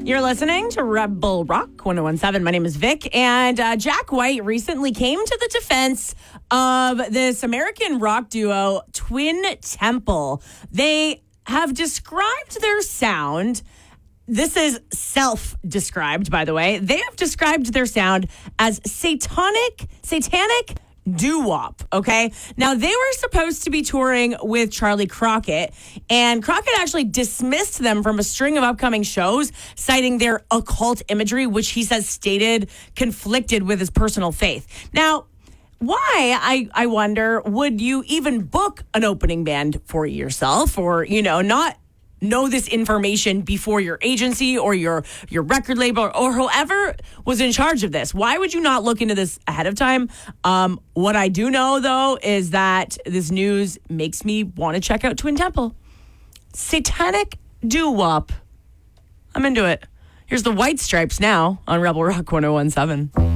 You're listening to Rebel Rock 1017. My name is Vic, and Jack White recently came to the defense of this American rock duo, Twin Temple. They have described their sound. This is self-described, by the way. They have described their sound as satanic doo-wop, okay? Now, they were supposed to be touring with Charlie Crockett, and Crockett actually dismissed them from a string of upcoming shows, citing their occult imagery, which he says stated conflicted with his personal faith. Now, why, I wonder, would you even book an opening band for yourself or, not know this information before your agency or your record label or whoever was in charge of this? Why would you not look into this ahead of time? What I do know, though, is that this news makes me want to check out Twin Temple. Satanic doo-wop. I'm into it. Here's the White Stripes now on Rebel Rock 1017.